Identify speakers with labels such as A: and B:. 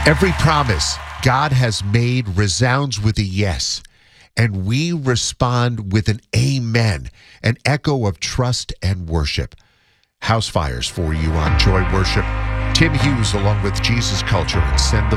A: Every promise God has made resounds with a yes, and we respond with an amen, an echo of trust and worship. House fires for you on Joy Worship. Tim Hughes along with Jesus Culture and Send the